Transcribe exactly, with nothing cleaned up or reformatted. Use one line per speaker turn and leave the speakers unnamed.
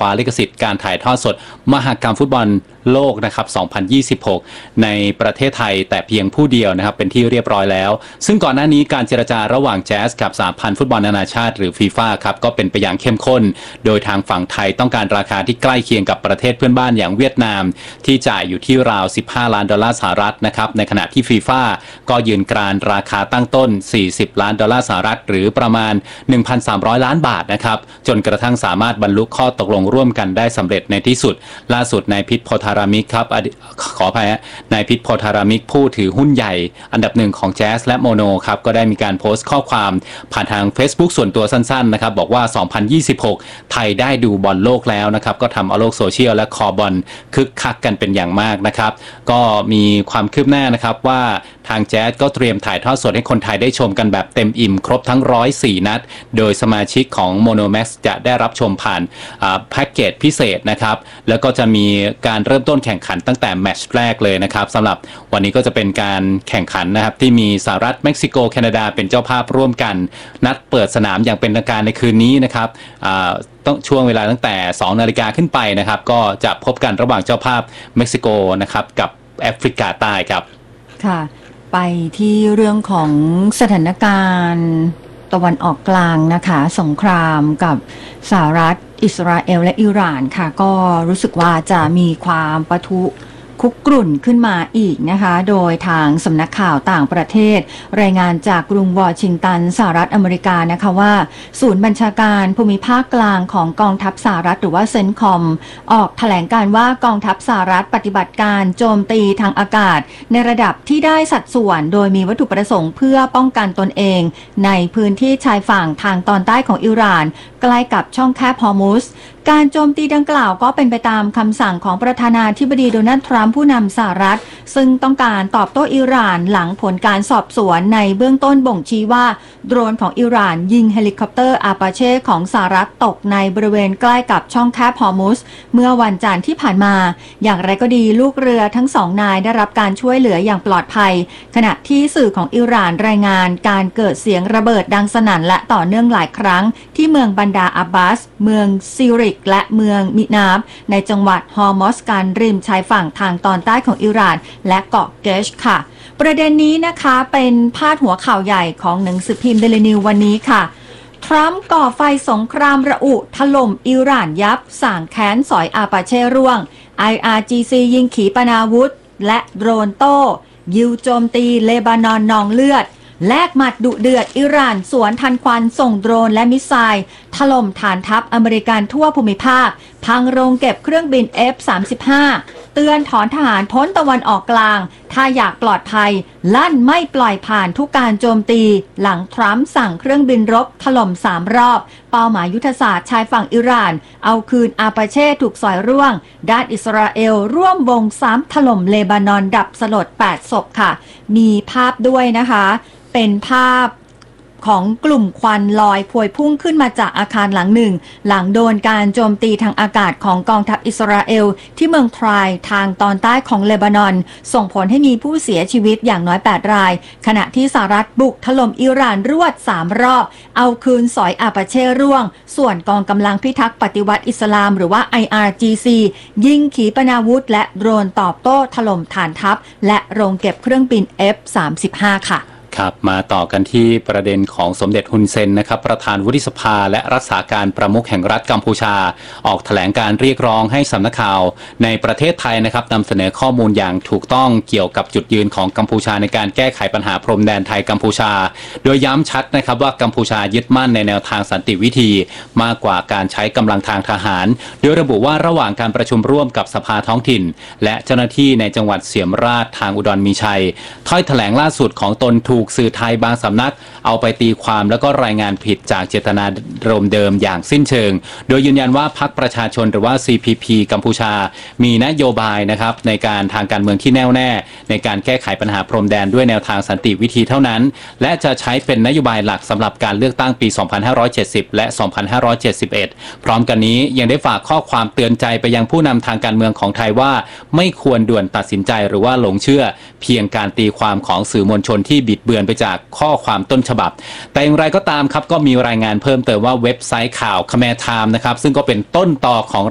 ว้าลิขสิทธิ์การถ่ายทอดสดมหกรรมฟุตบอลโลกนะครับสองพันยี่สิบหกในประเทศไทยแต่เพียงผู้เดียวนะครับเป็นที่เรียบร้อยแล้วซึ่งก่อนหน้านี้การเจรจาระหว่างแจ๊สกับสหพันธ์ฟุตบอลนานาชาติหรือฟีฟ่าครับก็เป็นไปอย่างเข้มข้นโดยทางฝั่งไทยต้องการราคาที่ใกล้เคียงกับประเทศเพื่อนบ้านอย่างเวียดนามที่จ่ายอยู่ที่ราวสิบห้าล้านดอลลาร์สหรัฐนะครับในขณะที่ฟีฟ่าก็ยืนกรานราคาตั้งต้นสี่สิบล้านดอลลาร์สหรัฐหรือประมาณ หนึ่งพันสามร้อย ล้านบาทนะครับจนกระทั่งสามารถบรรลุข้อตกลงร่วมกันได้สำเร็จในที่สุดล่าสุดนายพิษโพธารามิกครับขออภัยฮะนายพิษโพธารามิกผู้ถือหุ้นใหญ่อันดับหนึ่งของแจ๊สและโมโนครับก็ได้มีการโพสต์ข้อความผ่านทาง Facebook ส่วนตัวสั้นๆนะครับบอกว่าสองพันยี่สิบหกไทยได้ดูบอลโลกแล้วนะครับก็ทำเอาโลกโซเชียลและคอบอลคึกคักกันเป็นอย่างมากนะครับก็มีความคืบหน้านะครับว่าทางแจ๊สก็เตรียมถ่ายทอดสดให้คนไทยได้ชมกันแบบเต็มอิ่มครบทั้งหนึ่งร้อยสี่นัดโดยสมาชิกของ Monomax จะได้รับชมผ่านแพ็กเกจพิเศษนะครับแล้วก็จะมีการเริ่มต้นแข่งขันตั้งแต่แมตช์แรกเลยนะครับสำหรับวันนี้ก็จะเป็นการแข่งขันนะครับที่มีสหรัฐเม็กซิโกแคนาดาเป็นเจ้าภาพร่วมกันนัดเปิดสนามอย่างเป็นทางการในคืนนี้นะครับต้องช่วงเวลาตั้งแต่สองนาฬิกาขึ้นไปนะครับก็จะพบกันระหว่างเจ้าภาพเม็กซิโกนะครับกับแอฟริกาใต้ครับ
ค่ะไปที่เรื่องของสถานการณ์ตะวันออกกลางนะคะสงครามกับสหรัฐอิสราเอลและอิหร่านค่ะก็รู้สึกว่าจะมีความปะทุคุกรุ่นขึ้นมาอีกนะคะโดยทางสำนักข่าวต่างประเทศรายงานจากกรุงวอชิงตันสหรัฐอเมริกานะคะว่าศูนย์บัญชาการภูมิภาคกลางของกองทัพสหรัฐหรือว่าเซนคอมออกแถลงการว่ากองทัพสหรัฐปฏิบัติการโจมตีทางอากาศในระดับที่ได้สัดส่วนโดยมีวัตถุประสงค์เพื่อป้องกันตนเองในพื้นที่ชายฝั่งทางตอนใต้ของอิหร่านใกล้กับช่องแคบฮอร์มุสการโจมตีดังกล่าวก็เป็นไปตามคำสั่งของประธานาธิบดีโดนัลด์ทรัมป์ผู้นำสหรัฐซึ่งต้องการตอบโต้อิหร่านหลังผลการสอบสวนในเบื้องต้นบ่งชี้ว่าโดรนของอิหร่านยิงเฮลิคอปเตอร์อาปาเช่ของสหรัฐตกในบริเวณใกล้กับช่องแคบฮอร์มุสเมื่อวันจันทร์ที่ผ่านมาอย่างไรก็ดีลูกเรือทั้งสองนายได้รับการช่วยเหลืออย่างปลอดภัยขณะที่สื่อของอิหร่านรายงานการเกิดเสียงระเบิดดังสนั่นและต่อเนื่องหลายครั้งที่เมืองบันดาอับบาสเมืองซิริกและเมืองมินาบในจังหวัดฮอร์มุสกันริมชายฝั่งทางตอนใต้ของอิหร่านและเกาะเกชค่ะประเด็นนี้นะคะเป็นพาดหัวข่าวใหญ่ของหนังสือพิมพ์เดลินิววันนี้ค่ะทรัมป์ก่อไฟสงครามระอุถล่มอิหร่านยับสั่งแค้นสอยอาปาเช่ร่วง ไอ อาร์ จี ซี ยิงขีปนาวุธและโดรนโต้ยิวโจมตีเลบานอนนองเลือดแลกหมัดดุเดือดอิหร่านสวนทันควันส่งโดรนและมิสไซล์ถล่มฐานทัพอเมริกันทั่วภูมิภาคพังโรงเก็บเครื่องบิน เอฟ สามสิบห้า เตือนถอนทหารพ้นตะวันออกกลางถ้าอยากปลอดภัยลั่นไม่ปล่อยผ่านทุกการโจมตีหลังทรัมป์สั่งเครื่องบินรบถล่มสามรอบเป้าหมายยุทธศาสตร์ชายฝั่งอิหร่านเอาคืนอาปาเช่ถูกสอยร่วงด้านอิสราเอลร่วมวงซ้ำถล่มเลบานอนดับสลดแปดศพค่ะมีภาพด้วยนะคะเป็นภาพของกลุ่มควันลอยพวยพุ่งขึ้นมาจากอาคารหลังหนึ่งหลังโดนการโจมตีทางอากาศของกองทัพอิสราเอลที่เมืองทรายทางตอนใต้ของเลบานอนส่งผลให้มีผู้เสียชีวิตอย่างน้อยแปดรายขณะที่สหรัฐบุกถล่มอิหร่านรวดสามรอบเอาคืนสอยอาปาเช่ร่วงส่วนกองกำลังพิทักษ์ปฏิวัติอิสลามหรือว่า ไอ อาร์ จี ซี ยิงขีปนาวุธและโดรนตอบโต้ถล่มฐานทัพและโรงเก็บเครื่องบิน เอฟ สามสิบห้า ค่ะ
ครับมาต่อกันที่ประเด็นของสมเด็จฮุนเซนนะครับประธานวุฒิสภาและรักษาการประมุขแห่งรัฐกัมพูชาออกแถลงการเรียกร้องให้สำนักข่าวในประเทศไทยนะครับนำเสนอข้อมูลอย่างถูกต้องเกี่ยวกับจุดยืนของกัมพูชาในการแก้ไขปัญหาพรมแดนไทยกัมพูชาโดยย้ำชัดนะครับว่ากัมพูชายึดมั่นในแนวทางสันติวิธีมากกว่าการใช้กำลังทางทหารโดยระบุว่าระหว่างการประชุมร่วมกับสภาท้องถิ่นและเจ้าหน้าที่ในจังหวัดเสียมราชทางอุดรมีชัยถ้อยแถลงล่าสุดของตนถูกสื่อไทยบางสำนักเอาไปตีความแล้วก็รายงานผิดจากเจตนารมณ์เดิมอย่างสิ้นเชิงโดยยืนยันว่าพรรคประชาชนหรือว่า ซี พี พี กัมพูชามีนโยบายนะครับในการทางการเมืองที่แน่วแน่ในการแก้ไขปัญหาพรมแดนด้วยแนวทางสันติวิธีเท่านั้นและจะใช้เป็นนโยบายหลักสำหรับการเลือกตั้งปี สองพันห้าร้อยเจ็ดสิบ และ สองพันห้าร้อยเจ็ดสิบเอ็ด พร้อมกันนี้ยังได้ฝากข้อความเตือนใจไปยังผู้นำทางการเมืองของไทยว่าไม่ควรด่วนตัดสินใจหรือว่าหลงเชื่อเพียงการตีความของสื่อมวลชนที่บิดเบือนไปจากข้อความต้นฉบับแต่อย่างไรก็ตามครับก็มีรายงานเพิ่มเติมว่าเว็บไซต์ข่าว Khmer Time นะครับซึ่งก็เป็นต้นต่อของ